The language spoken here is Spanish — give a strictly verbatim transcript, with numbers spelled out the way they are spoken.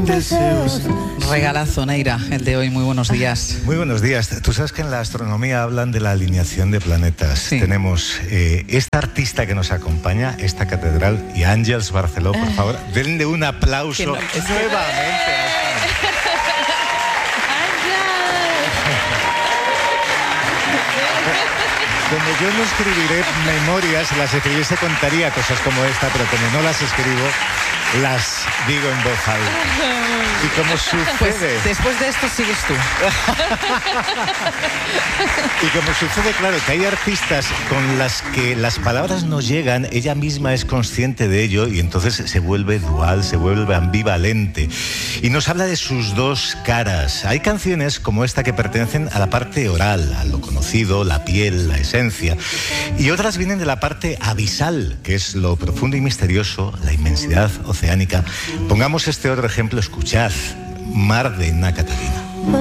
deseos. Regalazo, Neira, el de hoy. Muy buenos días. Muy buenos días. Tú sabes que en la astronomía hablan de la alineación de planetas. Sí. Tenemos eh, esta artista que nos acompaña, esta catedral, y Àngels Barceló, por favor, denle un aplauso no, nuevamente. Como yo no escribiré memorias, las escribí, se contaría cosas como esta, pero como no las escribo, las digo en voz alta. Y como sucede... Pues después de esto sigues tú. Y como sucede, claro, que hay artistas con las que las palabras no llegan, ella misma es consciente de ello y entonces se vuelve dual, se vuelve ambivalente. Y nos habla de sus dos caras. Hay canciones como esta que pertenecen a la parte oral, a lo conocido, la piel, la esencia. Y otras vienen de la parte abisal, que es lo profundo y misterioso, la inmensidad oceánica. Pongamos este otro ejemplo, escuchad, Mar de Ana Catarina.